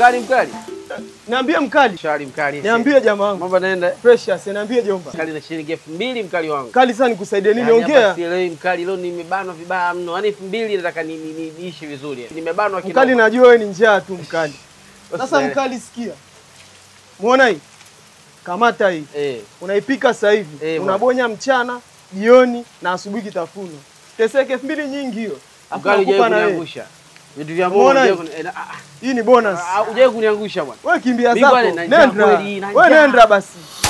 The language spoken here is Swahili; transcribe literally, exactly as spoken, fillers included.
Mkali mkali. Niambie mkali. Shari mkali. Niambie jamaa wangu. Mambo naenda. Precious, niambie jomba. Mkali na shilingi elfu mbili mkali wangu. Kali sana nikusaidie nini? Yaani Ongea. hapa sielewi mkali, leo nimebanwa vibaya mno. Yaani elfu mbili nataka ni- ni- ni- niishi vizuri. Nimebanwa kidogo. Mkali najua wewe ni njaa tu mkali. Sasa mkali sikia. Muona hii? Kamata hii. Eh. Unaipika sasa hivi. Eh, unabonya mchana, jioni na asubuhi kitafuno. Teseke elfu mbili nyingi hiyo. Mkali hujawahi kuniangusha. Vitu vya Mungu Umeona hii? hujawahi kuni- eh, ah, Hii ni bonus. ah, hujawahi kuniangusha bwana. Wewe kimbia Mimi zako. bwana, na njaa Nenda. kweli, na Wewe njaa. nenda basi.